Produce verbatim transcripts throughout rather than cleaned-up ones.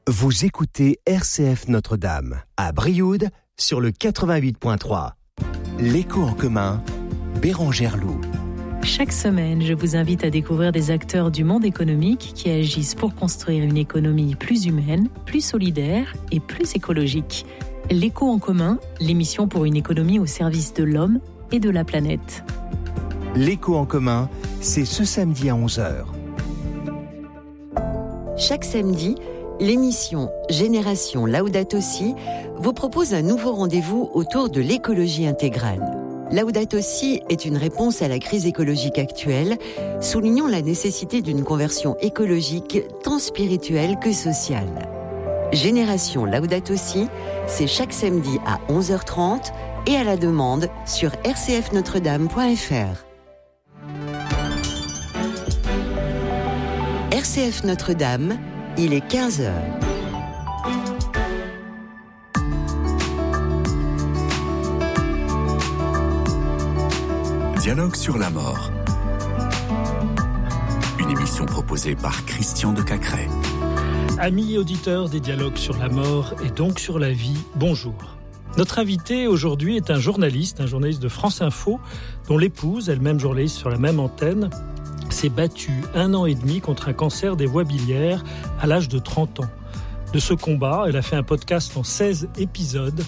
Vous écoutez R C F Notre-Dame, à Brioude, sur le quatre-vingt-huit point trois. L'écho en commun, Bérangère Loup. Chaque semaine, je vous invite à découvrir des acteurs du monde économique qui agissent pour construire une économie plus humaine, plus solidaire et plus écologique. L'écho en commun, l'émission pour une économie au service de l'homme et de la planète. L'écho en commun, c'est ce samedi à onze heures. Chaque samedi, l'émission Génération Laudato Si vous propose un nouveau rendez-vous autour de l'écologie intégrale. Laudato Si est une réponse à la crise écologique actuelle, soulignant la nécessité d'une conversion écologique tant spirituelle que sociale. Génération Laudato Si, c'est chaque samedi à onze heures trente et à la demande sur r c f notre dame point f r. R C F Notre-Dame, il est quinze heures. Dialogue sur la mort. Une émission proposée par Christian de Cacré. Amis auditeurs des Dialogues sur la mort et donc sur la vie, bonjour. Notre invité aujourd'hui est un journaliste, un journaliste de France Info, dont l'épouse, elle-même journaliste sur la même antenne, s'est battue un an et demi contre un cancer des voies biliaires à l'âge de trente ans. De ce combat, elle a fait un podcast en seize épisodes,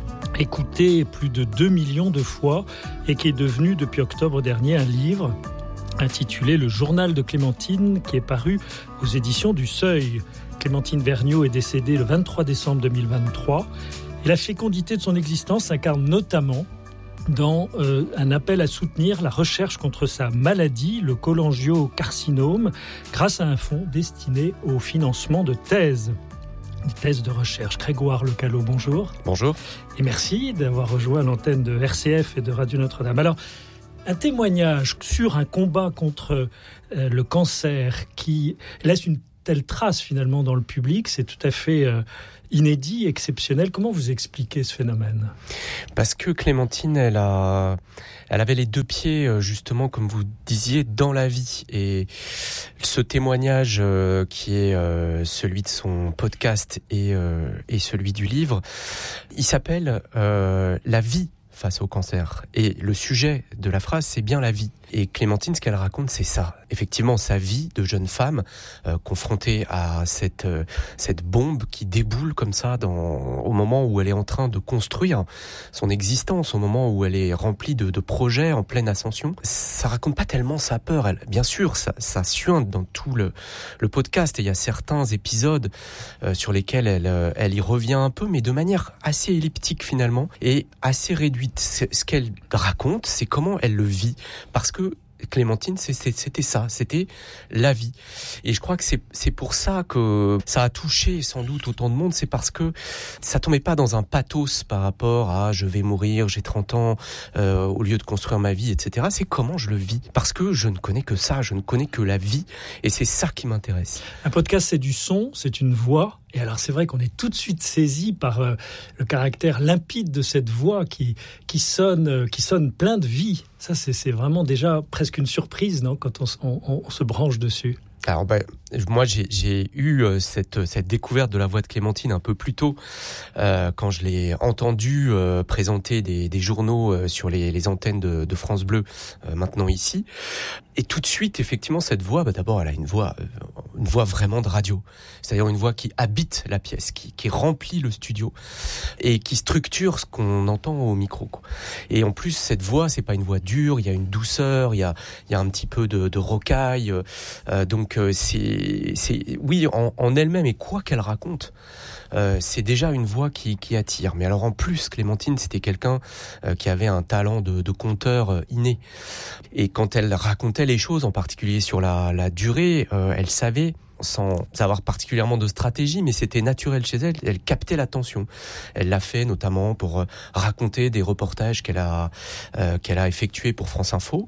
écouté plus de deux millions de fois et qui est devenu depuis octobre dernier un livre intitulé « Le journal de Clémentine » qui est paru aux éditions du Seuil. Clémentine Vergniaud est décédée le vingt-trois décembre deux mille vingt-trois et la fécondité de son existence s'incarne notamment dans euh, un appel à soutenir la recherche contre sa maladie, le cholangiocarcinome, grâce à un fonds destiné au financement de thèses. Des thèses de recherche. Grégoire Lecallot, bonjour. Bonjour. Et merci d'avoir rejoint l'antenne de R C F et de Radio Notre-Dame. Alors, un témoignage sur un combat contre euh, le cancer qui laisse une telle trace finalement dans le public, c'est tout à fait euh, inédit, exceptionnel. Comment vous expliquez ce phénomène ? Parce que Clémentine, elle a, elle avait les deux pieds justement, comme vous disiez, dans la vie. Et ce témoignage euh, qui est euh, celui de son podcast et, euh, et celui du livre, il s'appelle euh, « La vie ». Face au cancer. Et le sujet de la phrase, c'est bien la vie. Et Clémentine, ce qu'elle raconte, c'est ça. Effectivement, sa vie de jeune femme, euh, confrontée à cette, euh, cette bombe qui déboule comme ça dans, au moment où elle est en train de construire son existence, au moment où elle est remplie de, de projets en pleine ascension. Ça raconte pas tellement sa peur. Elle, bien sûr, ça, ça suinte dans tout le, le podcast. Et il y a certains épisodes euh, sur lesquels elle, euh, elle y revient un peu, mais de manière assez elliptique finalement, et assez réduite. Ce qu'elle raconte, c'est comment elle le vit. Parce que Clémentine, c'était ça, c'était la vie. Et je crois que c'est, c'est pour ça que ça a touché sans doute autant de monde, c'est parce que ça tombait pas dans un pathos par rapport à je vais mourir, j'ai trente ans, euh, au lieu de construire ma vie, et cetera. C'est comment je le vis. Parce que je ne connais que ça, je ne connais que la vie. Et c'est ça qui m'intéresse. Un podcast, c'est du son, c'est une voix. Et alors c'est vrai qu'on est tout de suite saisi par euh, le caractère limpide de cette voix qui, qui, sonne, euh, qui sonne plein de vie. Ça, c'est, c'est vraiment déjà presque une surprise, non, quand on, on, on se branche dessus. Alors ben, moi j'ai, j'ai eu euh, cette, cette découverte de la voix de Clémentine un peu plus tôt euh, quand je l'ai entendue euh, présenter des, des journaux euh, sur les, les antennes de, de France Bleu, euh, maintenant ici. Et tout de suite, effectivement, cette voix, bah, d'abord elle a une voix, euh, une voix vraiment de radio, c'est-à-dire une voix qui habite la pièce, qui, qui remplit le studio et qui structure ce qu'on entend au micro, quoi. Et en plus, cette voix, c'est pas une voix dure, il y a une douceur, il y a, il y a un petit peu de, de rocaille, euh, donc euh, c'est, c'est, oui, en, en elle-même et quoi qu'elle raconte, euh, c'est déjà une voix qui, qui attire. Mais alors en plus, Clémentine, c'était quelqu'un euh, qui avait un talent de, de conteur euh, inné. Et quand elle racontait les choses, en particulier sur la, la durée, euh, elle savait, sans avoir particulièrement de stratégie, mais c'était naturel chez elle, elle captait l'attention. Elle l'a fait notamment pour raconter des reportages qu'elle a, euh, qu'elle a effectués pour France Info,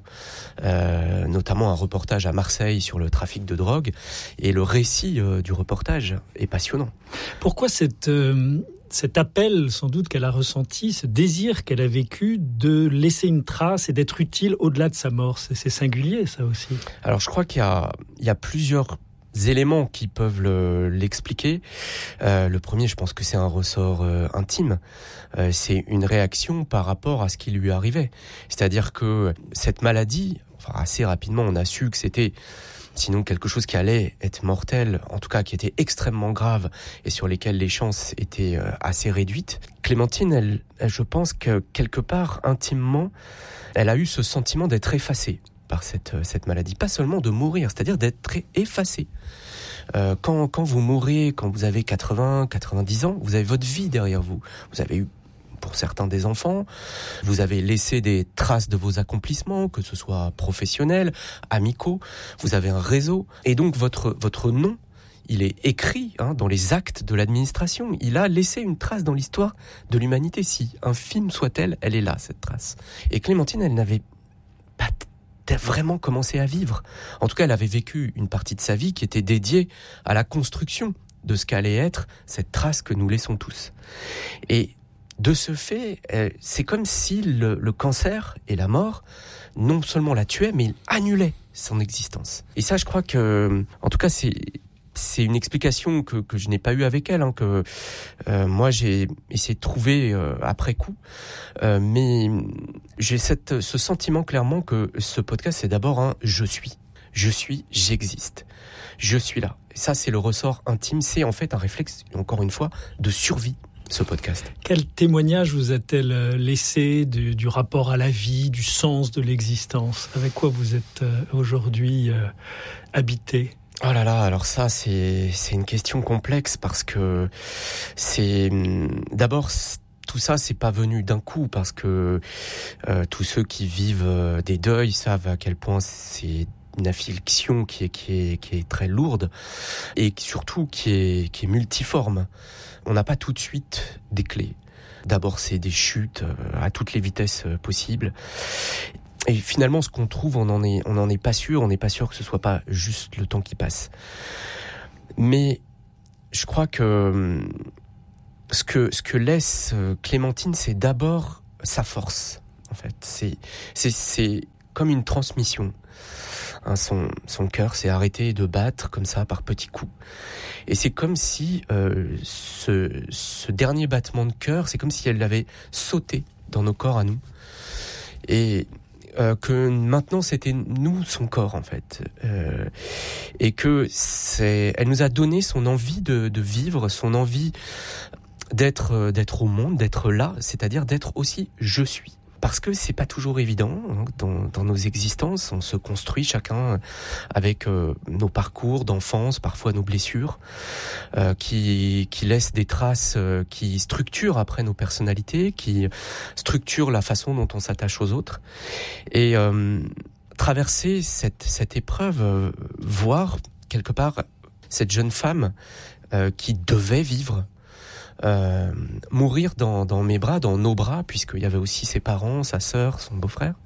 euh, notamment un reportage à Marseille sur le trafic de drogue, et le récit euh, du reportage est passionnant. Pourquoi cette... Euh... cet appel, sans doute, qu'elle a ressenti, ce désir qu'elle a vécu de laisser une trace et d'être utile au-delà de sa mort. C'est, c'est singulier, ça aussi. Alors, je crois qu'il y a, il y a plusieurs éléments qui peuvent le, l'expliquer. Euh, le premier, je pense que c'est un ressort euh, intime. Euh, c'est une réaction par rapport à ce qui lui arrivait. C'est-à-dire que cette maladie, enfin assez rapidement, on a su que c'était sinon quelque chose qui allait être mortel, en tout cas qui était extrêmement grave et sur lesquels les chances étaient euh, assez réduites. Clémentine, elle, elle, je pense que quelque part, intimement, elle a eu ce sentiment d'être effacée par cette, cette maladie. Pas seulement de mourir, c'est-à-dire d'être très effacée. Euh, quand, quand vous mourrez, quand vous avez quatre-vingts, quatre-vingt-dix ans, vous avez votre vie derrière vous. Vous avez eu, pour certains, des enfants. Vous avez laissé des traces de vos accomplissements, que ce soit professionnels, amicaux. Vous avez un réseau. Et donc, votre, votre nom, il est écrit hein, dans les actes de l'administration. Il a laissé une trace dans l'histoire de l'humanité. Si infime soit-elle, elle est là, cette trace. Et Clémentine, elle n'avait pas vraiment commencé à vivre. En tout cas, elle avait vécu une partie de sa vie qui était dédiée à la construction de ce qu'allait être cette trace que nous laissons tous. Et de ce fait, c'est comme si le, le cancer et la mort non seulement la tuaient, mais il annulait son existence. Et ça, je crois que, en tout cas, c'est c'est une explication que que je n'ai pas eue avec elle, hein, que euh, moi j'ai essayé de trouver euh, après coup, euh, mais j'ai cette ce sentiment clairement que ce podcast c'est d'abord un je suis, je suis, j'existe, je suis là. Et ça c'est le ressort intime, c'est en fait un réflexe encore une fois de survie. Ce podcast. Quel témoignage vous a-t-elle laissé du, du rapport à la vie, du sens de l'existence? Avec quoi vous êtes euh, aujourd'hui euh, habité? Oh là là, alors ça c'est c'est une question complexe parce que c'est d'abord tout ça c'est pas venu d'un coup parce que euh, tous ceux qui vivent euh, des deuils savent à quel point c'est une affliction qui est qui est qui est très lourde et surtout qui est qui est multiforme. On n'a pas tout de suite des clés. D'abord, c'est des chutes à toutes les vitesses possibles. Et finalement, ce qu'on trouve, on n'en est, on n'en est pas sûr. On n'est pas sûr que ce soit pas juste le temps qui passe. Mais je crois que ce que, ce que laisse Clémentine, c'est d'abord sa force. En fait, c'est, c'est, c'est comme une transmission. Hein, son, son cœur s'est arrêté de battre comme ça par petits coups. Et c'est comme si euh, ce, ce dernier battement de cœur, c'est comme si elle avait sauté dans nos corps à nous. Et euh, que maintenant c'était nous son corps en fait. Euh, et que c'est, elle nous a donné son envie de, de vivre, son envie d'être, d'être au monde, d'être là, c'est-à-dire d'être aussi je suis. Parce que c'est pas toujours évident hein, dans, dans nos existences, on se construit chacun avec euh, nos parcours d'enfance, parfois nos blessures, euh, qui qui laissent des traces, euh, qui structurent après nos personnalités, qui structurent la façon dont on s'attache aux autres. Et euh, traverser cette cette épreuve, euh, voir quelque part cette jeune femme euh, qui devait vivre. Euh, mourir dans, dans mes bras, dans nos bras, puisqu'il y avait aussi ses parents, sa sœur, son beau-frère.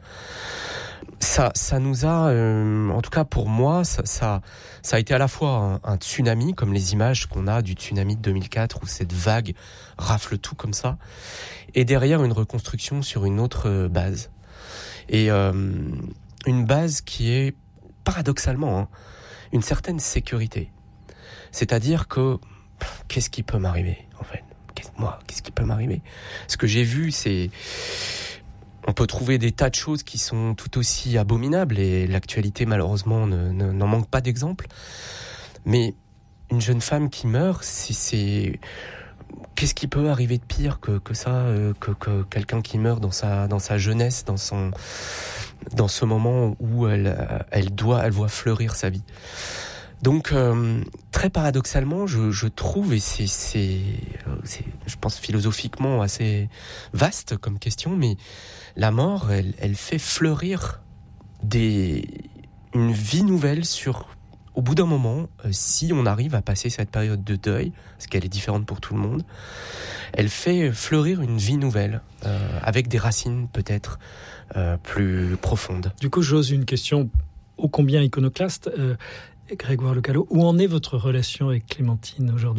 Ça, ça nous a, euh, en tout cas pour moi, ça, ça, ça a été à la fois un, un tsunami, comme les images qu'on a du tsunami de deux mille quatre, où cette vague rafle tout comme ça, et derrière une reconstruction sur une autre base. Et euh, une base qui est, paradoxalement, hein, une certaine sécurité. C'est-à-dire que, qu'est-ce qui peut m'arriver, en fait ? Moi, qu'est-ce qui peut m'arriver ? Ce que j'ai vu, c'est... On peut trouver des tas de choses qui sont tout aussi abominables, et l'actualité, malheureusement, ne, ne, n'en manque pas d'exemples. Mais une jeune femme qui meurt, c'est... c'est... Qu'est-ce qui peut arriver de pire que, que ça, euh, que, que quelqu'un qui meurt dans sa, dans sa jeunesse, dans, son, dans ce moment où elle, elle, doit, elle voit fleurir sa vie ? Donc, euh, très paradoxalement, je, je trouve, et c'est, c'est, c'est, je pense philosophiquement assez vaste comme question, mais la mort, elle, elle fait fleurir des, une vie nouvelle sur, au bout d'un moment, euh, si on arrive à passer cette période de deuil, parce qu'elle est différente pour tout le monde, elle fait fleurir une vie nouvelle, euh, avec des racines peut-être euh, plus profondes. Du coup, j'ose une question ô combien iconoclaste. Euh, Grégoire Le Callot, où en est votre relation avec Clémentine aujourd'hui ?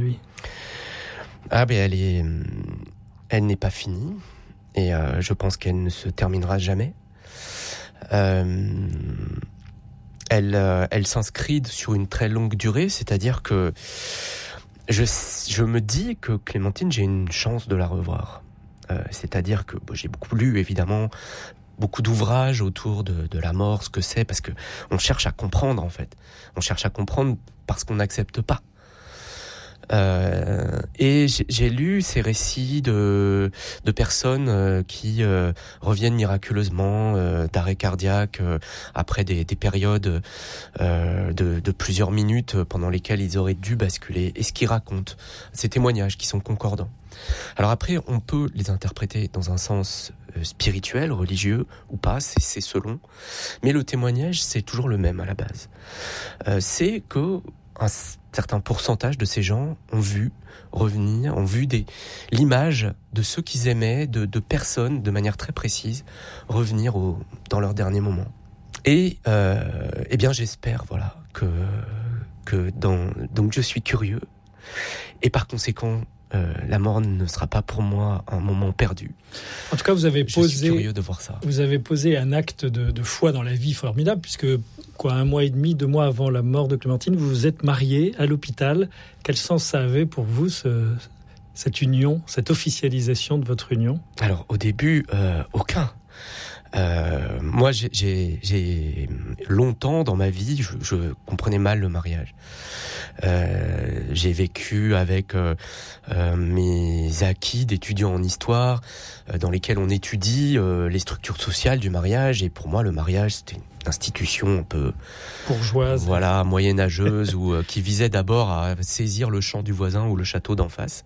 Ah ben elle est, elle n'est pas finie, et euh, je pense qu'elle ne se terminera jamais. Euh, elle, euh, elle s'inscrit sur une très longue durée, c'est-à-dire que je, je me dis que Clémentine, j'ai une chance de la revoir. Euh, c'est-à-dire que bon, j'ai beaucoup lu, évidemment, beaucoup d'ouvrages autour de, de la mort, ce que c'est, parce que on cherche à comprendre, en fait. On cherche à comprendre parce qu'on n'accepte pas. Euh, et j'ai, j'ai lu ces récits de, de personnes euh, qui euh, reviennent miraculeusement euh, d'arrêt cardiaque euh, après des, des périodes euh, de, de plusieurs minutes pendant lesquelles ils auraient dû basculer. Et ce qu'ils racontent, ces témoignages qui sont concordants. Alors après, on peut les interpréter dans un sens euh, spirituel, religieux ou pas, c'est, c'est selon. Mais le témoignage, c'est toujours le même à la base. Euh, c'est que un certain pourcentage de ces gens ont vu revenir, ont vu des, l'image de ceux qu'ils aimaient, de, de personnes, de manière très précise, revenir au, dans leur dernier moment. Et euh, eh bien, j'espère, voilà, que que dans donc je suis curieux et par conséquent. Euh, la mort ne sera pas pour moi un moment perdu. En tout cas, vous avez posé, je suis curieux de voir ça. Vous avez posé un acte de, de foi dans la vie formidable, puisque quoi, un mois et demi, deux mois avant la mort de Clémentine, vous vous êtes marié à l'hôpital. Quel sens ça avait pour vous, ce, cette union, cette officialisation de votre union ? Alors, au début, euh, aucun. Euh, moi, j'ai, j'ai, j'ai longtemps dans ma vie, je, je comprenais mal le mariage. Euh, j'ai vécu avec euh, euh, mes acquis d'étudiant en histoire, euh, dans lesquels on étudie euh, les structures sociales du mariage. Et pour moi, le mariage, c'était une institution un peu bourgeoise, voilà, moyenâgeuse, ou euh, qui visait d'abord à saisir le champ du voisin ou le château d'en face.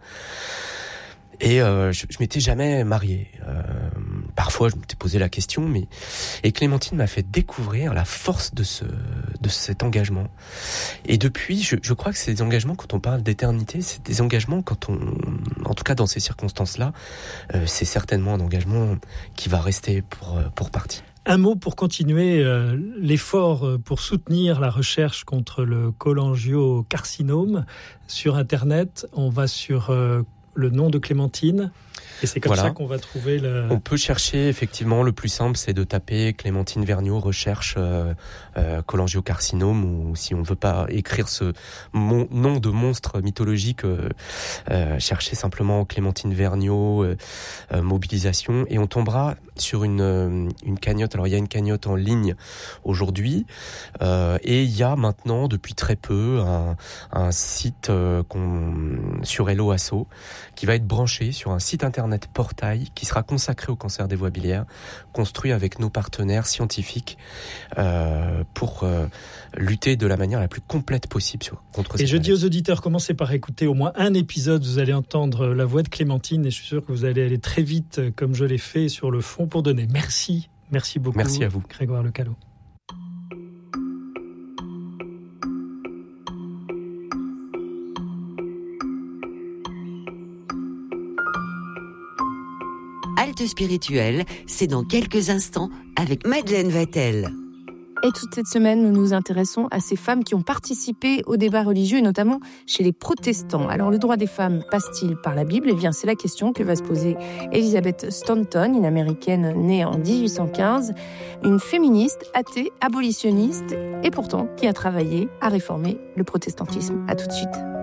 Et euh, je, je m'étais jamais marié. Euh, parfois, je m'étais posé la question, mais et Clémentine m'a fait découvrir la force de ce de cet engagement. Et depuis, je, je crois que ces engagements, quand on parle d'éternité, c'est des engagements quand on, en tout cas dans ces circonstances-là, euh, c'est certainement un engagement qui va rester pour pour partie. Un mot pour continuer euh, l'effort pour soutenir la recherche contre le cholangiocarcinome sur Internet. On va sur euh, le nom de Clémentine, et c'est comme voilà. ça qu'on va trouver le... On peut chercher, effectivement, le plus simple, c'est de taper Clémentine Vergnaud, recherche euh, euh, cholangiocarcinome, ou si on ne veut pas écrire ce mon, nom de monstre mythologique, euh, euh, chercher simplement Clémentine Vergnaud, euh, euh, mobilisation, et on tombera sur une, euh, une cagnotte. Alors, il y a une cagnotte en ligne aujourd'hui, euh, et il y a maintenant, depuis très peu, un, un site euh, qu'on, sur Hello Asso, qui va être branché sur un site internet portail qui sera consacré au cancer des voies biliaires, construit avec nos partenaires scientifiques euh, pour euh, lutter de la manière la plus complète possible sur, contre cette Et je maladie. dis aux auditeurs, commencez par écouter au moins un épisode, vous allez entendre la voix de Clémentine, et je suis sûr que vous allez aller très vite, comme je l'ai fait, sur le fond pour donner. Merci, merci beaucoup. Merci à vous. Grégoire Lecallot. Halte spirituelle, c'est dans quelques instants avec Madeleine Vatel. Et toute cette semaine, nous nous intéressons à ces femmes qui ont participé au débat religieux, et notamment chez les protestants. Alors, le droit des femmes passe-t-il par la Bible ? Eh bien, c'est la question que va se poser Elizabeth Stanton, une Américaine née en dix-huit cent quinze, une féministe, athée, abolitionniste, et pourtant qui a travaillé à réformer le protestantisme. À tout de suite.